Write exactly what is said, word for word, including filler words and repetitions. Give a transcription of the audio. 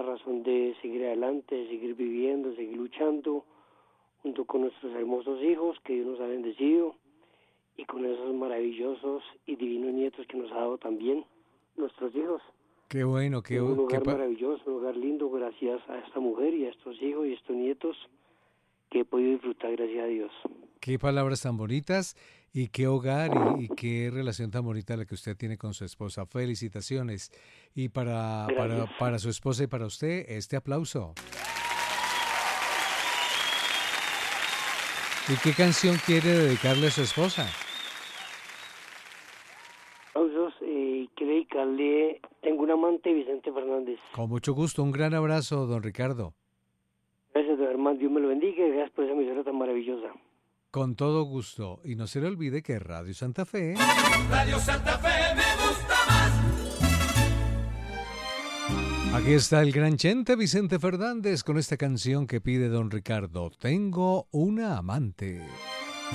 una razón de seguir adelante, de seguir viviendo, de seguir luchando, junto con nuestros hermosos hijos que Dios nos ha bendecido, y con esos maravillosos y divinos nietos que nos ha dado también nuestros hijos. Qué bueno, qué, un lugar qué pa- maravilloso, un lugar lindo, gracias a esta mujer y a estos hijos y a estos nietos que he podido disfrutar, gracias a Dios. qué palabras tan bonitas y qué hogar y, y qué relación tan bonita la que usted tiene con su esposa. Felicitaciones. Y para, para, Gracias. para su esposa y para usted, este aplauso. ¿Y qué canción quiere dedicarle a su esposa? Aplausos, eh, quiero dedicarle Tengo un amante, Vicente Fernández. Con mucho gusto, un gran abrazo, don Ricardo. Gracias, don Hermano, Dios me lo bendiga y gracias por esa emisora tan maravillosa. Con todo gusto. Y no se le olvide que Radio Santa Fe... Radio Santa Fe me gusta más. Aquí está el gran Chente Vicente Fernández con esta canción que pide don Ricardo. Tengo una amante.